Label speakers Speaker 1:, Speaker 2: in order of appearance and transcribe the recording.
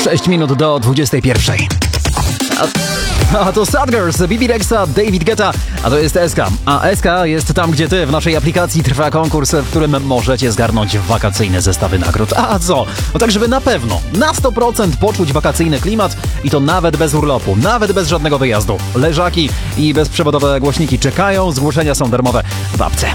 Speaker 1: 6 minut do 21. A to Sad Girls, Bibi Rexa, David Guetta, a to jest SK. A SK jest tam, gdzie ty. W naszej aplikacji trwa konkurs, w którym możecie zgarnąć wakacyjne zestawy nagród. A co? No tak, żeby na pewno, na 100% poczuć wakacyjny klimat i to nawet bez urlopu, nawet bez żadnego wyjazdu. Leżaki i bezprzewodowe głośniki czekają, zgłoszenia są darmowe w apce.